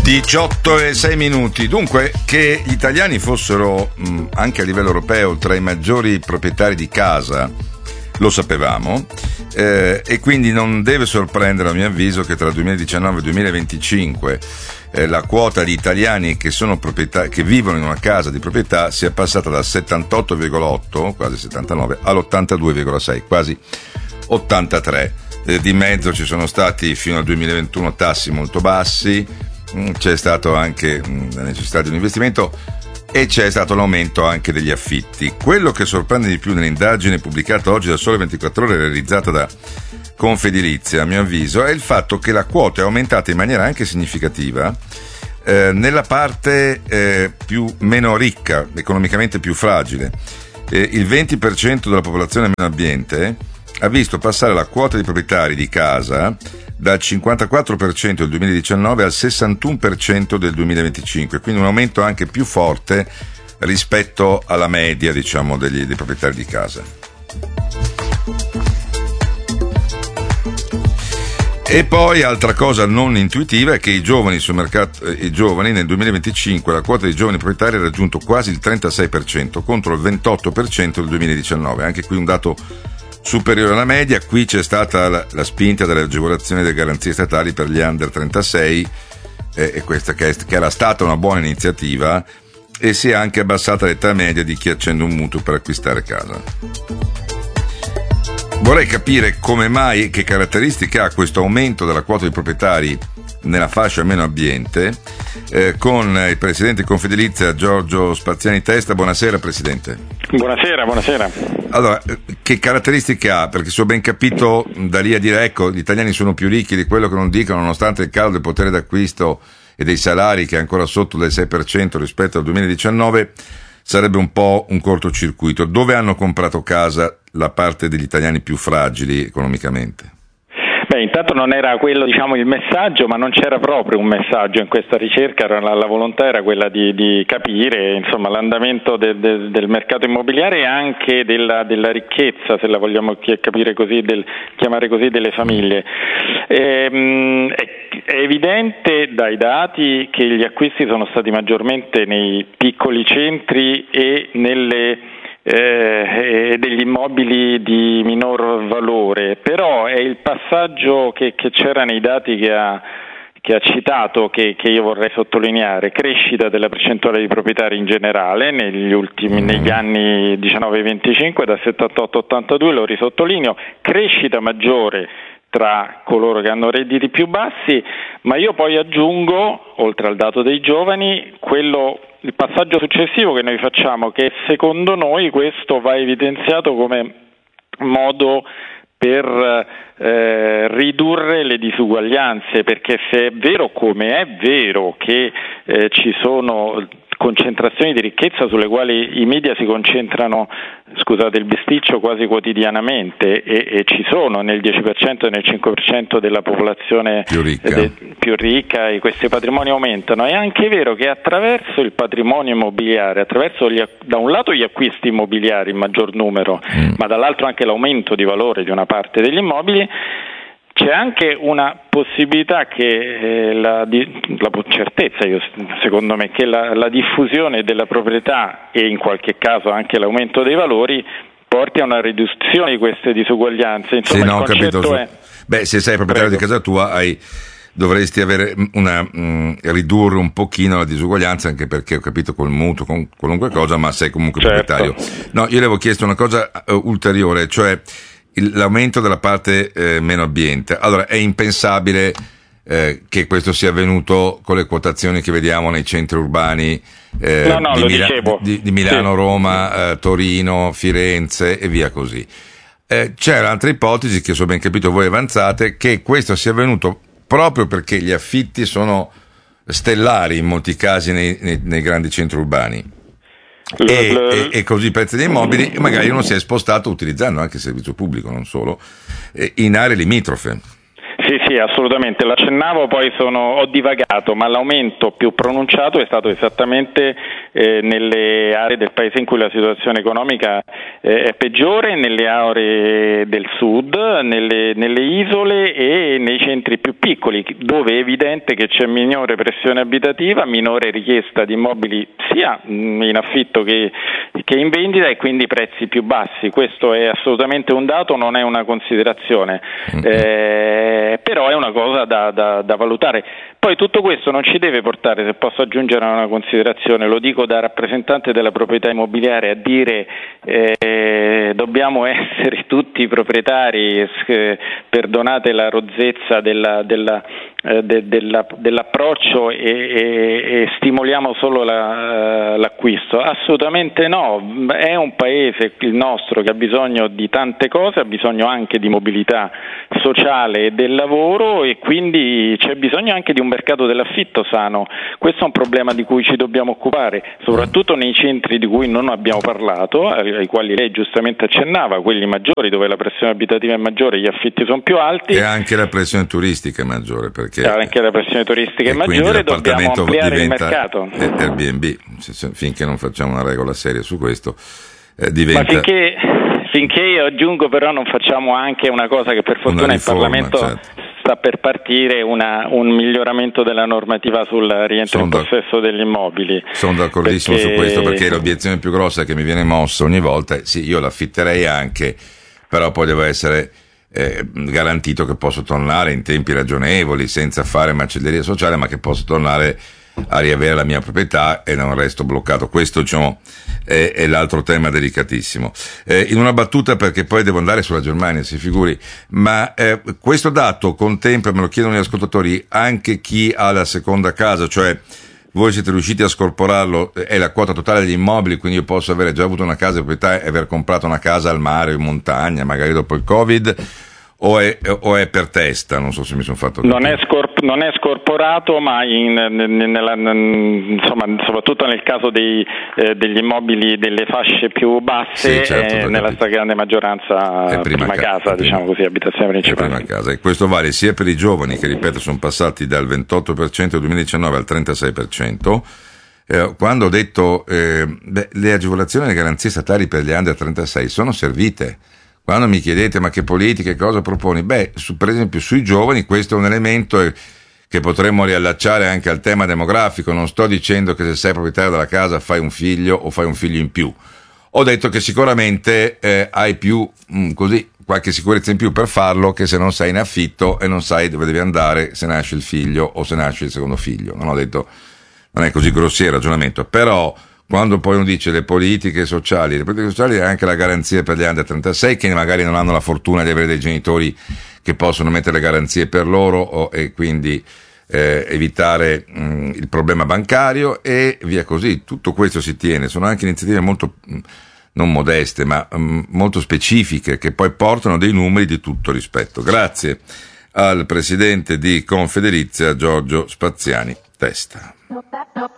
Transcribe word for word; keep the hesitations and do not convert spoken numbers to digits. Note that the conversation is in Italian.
diciotto e sei minuti. Dunque, che gli italiani fossero mh, anche a livello europeo tra i maggiori proprietari di casa lo sapevamo, eh, e quindi non deve sorprendere, a mio avviso, che tra il duemiladiciannove e il duemilaventicinque eh, la quota di italiani che sono proprietà, che vivono in una casa di proprietà sia passata dal settantotto virgola otto, quasi settantanove, all'ottantadue virgola sei, quasi ottantatré. Eh, di mezzo ci sono stati fino al duemilaventuno tassi molto bassi, mh, c'è stato anche mh, la necessità di un investimento e c'è stato l'aumento anche degli affitti. Quello che sorprende di più nell'indagine pubblicata oggi da Sole ventiquattro Ore, realizzata da Confedilizia, a mio avviso, è il fatto che la quota è aumentata in maniera anche significativa eh, nella parte eh, più meno ricca, economicamente più fragile. Eh, il venti per cento della popolazione meno abbiente ha visto passare la quota di proprietari di casa dal cinquantaquattro per cento del duemiladiciannove al sessantuno per cento del duemilaventicinque, quindi un aumento anche più forte rispetto alla media, diciamo, degli, dei proprietari di casa. E poi altra cosa non intuitiva è che i giovani sul mercato, eh, i giovani nel duemilaventicinque la quota di giovani proprietari ha raggiunto quasi il trentasei per cento contro il ventotto per cento del duemiladiciannove, anche qui un dato superiore alla media. Qui c'è stata la, la spinta delle agevolazioni e delle garanzie statali per gli under trentasei, eh, e questa che, è, che era stata una buona iniziativa, e si è anche abbassata l'età media di chi accende un mutuo per acquistare casa. Vorrei capire come mai, che caratteristiche ha questo aumento della quota di proprietari nella fascia meno abbiente, eh, con il presidente di Confedilizia Giorgio Spaziani Testa. Buonasera Presidente. Buonasera, buonasera. Allora, che caratteristiche ha? Perché se ho ben capito, da lì a dire ecco, gli italiani sono più ricchi di quello che non dicono, nonostante il calo del potere d'acquisto e dei salari che è ancora sotto del sei per cento rispetto al duemiladiciannove, sarebbe un po' un cortocircuito. Dove hanno comprato casa la parte degli italiani più fragili economicamente? Beh, intanto non era quello, diciamo, il messaggio, ma non c'era proprio un messaggio in questa ricerca. La, la volontà era quella di, di capire, insomma, l'andamento de, de, del mercato immobiliare e anche della, della ricchezza, se la vogliamo capire così, del, chiamare così, delle famiglie. Ehm, è, è evidente dai dati che gli acquisti sono stati maggiormente nei piccoli centri e nelle Eh, degli immobili di minor valore, però è il passaggio che, che c'era nei dati che ha, che ha citato che, che io vorrei sottolineare: crescita della percentuale di proprietari in generale negli ultimi negli anni diciannove venticinque da settantotto a ottantadue, lo risottolineo, crescita maggiore tra coloro che hanno redditi più bassi, ma io poi aggiungo, oltre al dato dei giovani, quello il passaggio successivo che noi facciamo, che secondo noi questo va evidenziato come modo per eh, ridurre le disuguaglianze, perché se è vero, come è vero, che eh, ci sono concentrazioni di ricchezza sulle quali i media si concentrano, scusate il bisticcio, quasi quotidianamente, e, e ci sono nel dieci per cento e nel cinque per cento della popolazione più ricca. De, più ricca, e questi patrimoni aumentano. È anche vero che attraverso il patrimonio immobiliare, attraverso gli, da un lato gli acquisti immobiliari in maggior numero, mm. ma dall'altro anche l'aumento di valore di una parte degli immobili, c'è anche una possibilità che eh, la, la certezza, io, secondo me, che la, la diffusione della proprietà e in qualche caso anche l'aumento dei valori porti a una riduzione di queste disuguaglianze. Insomma, sì, no, il concetto capito. è... Beh, se sei proprietario Prego. di casa tua hai dovresti avere una mh, ridurre un pochino la disuguaglianza, anche perché ho capito col mutuo, con qualunque cosa, ma sei comunque certo. proprietario. No, io le avevo chiesto una cosa uh, ulteriore, cioè il, l'aumento della parte eh, meno abbiente. Allora, è impensabile eh, che questo sia avvenuto con le quotazioni che vediamo nei centri urbani eh, no, no, di, lo Mila- dicevo. di, di Milano, sì. Roma, eh, Torino, Firenze e via così. Eh, c'è un'altra ipotesi che, se ho ben capito voi avanzate, che questo sia avvenuto proprio perché gli affitti sono stellari in molti casi nei, nei, nei grandi centri urbani. E, e, e così i prezzi dei immobili, magari uno si è spostato utilizzando anche il servizio pubblico, non solo, in aree limitrofe. Sì, sì, assolutamente, l'accennavo, poi sono, ho divagato, ma l'aumento più pronunciato è stato esattamente eh, nelle aree del paese in cui la situazione economica eh, è peggiore, nelle aree del sud, nelle, nelle isole e nei centri più piccoli, dove è evidente che c'è minore pressione abitativa, minore richiesta di immobili sia in affitto che, che in vendita e quindi prezzi più bassi. Questo è assolutamente un dato, non è una considerazione. Eh, però è una cosa da, da, da valutare. Poi tutto questo non ci deve portare, se posso aggiungere una considerazione, lo dico da rappresentante della proprietà immobiliare, a dire eh, dobbiamo essere tutti proprietari, eh, perdonate la rozzezza della, della, eh, de, della, dell'approccio e, e, e stimoliamo solo la, l'acquisto. Assolutamente no, è un paese, il nostro, che ha bisogno di tante cose, ha bisogno anche di mobilità sociale e del lavoro e quindi c'è bisogno anche di un mercato dell'affitto sano. Questo è un problema di cui ci dobbiamo occupare, soprattutto nei centri di cui non abbiamo parlato, ai quali lei giustamente accennava, quelli maggiori dove la pressione abitativa è maggiore, gli affitti sono più alti e anche la pressione turistica è maggiore, perché anche la pressione turistica è maggiore, dobbiamo ampliare il mercato. Airbnb, finché non facciamo una regola seria su questo, eh, diventa... Ma finché Finché io aggiungo però non facciamo anche una cosa che per fortuna in Parlamento certo. sta per partire, una, un miglioramento della normativa sul rientro sono in possesso degli immobili. Sono d'accordissimo perché... su questo, perché l'obiezione più grossa che mi viene mossa ogni volta è sì, io l'affitterei anche, però poi deve essere eh, garantito che posso tornare in tempi ragionevoli, senza fare macelleria sociale, ma che posso tornare a riavere la mia proprietà e non resto bloccato. Questo, diciamo, è, è l'altro tema delicatissimo. Eh, in una battuta, perché poi devo andare sulla Germania, si figuri, ma eh, questo dato contempla, me lo chiedono gli ascoltatori, anche chi ha la seconda casa, cioè voi siete riusciti a scorporarlo, è la quota totale degli immobili, quindi io posso avere già avuto una casa di proprietà e aver comprato una casa al mare o in montagna, magari dopo il Covid, o è, o è per testa? Non so se mi sono fatto capire. Non è, scorp- non è scorporato, ma in, nella, insomma, soprattutto nel caso dei, eh, degli immobili delle fasce più basse, sì, certo, eh, nella stragrande maggioranza è prima, prima ca- casa, prima, diciamo così, abitazione principale. Prima casa. E questo vale sia per i giovani, che ripeto sono passati dal ventotto per cento del duemiladiciannove al trentasei per cento. Eh, quando ho detto eh, beh, le agevolazioni e le garanzie statali per gli under trentasei sono servite. Quando mi chiedete ma che politiche, cosa proponi? Beh, su, per esempio sui giovani questo è un elemento che potremmo riallacciare anche al tema demografico. Non sto dicendo che se sei proprietario della casa fai un figlio o fai un figlio in più. Ho detto che sicuramente eh, hai più, mh, così, qualche sicurezza in più per farlo, che se non sei in affitto e non sai dove devi andare se nasce il figlio o se nasce il secondo figlio. Non ho detto, non è così grossiero il ragionamento, però quando poi uno dice le politiche sociali, le politiche sociali è anche la garanzia per gli under trentasei che magari non hanno la fortuna di avere dei genitori che possono mettere le garanzie per loro o, e quindi eh, evitare mh, il problema bancario e via così. Tutto questo si tiene, sono anche iniziative molto mh, non modeste ma mh, molto specifiche che poi portano dei numeri di tutto rispetto. Grazie al presidente di Confedilizia Giorgio Spaziani Testa.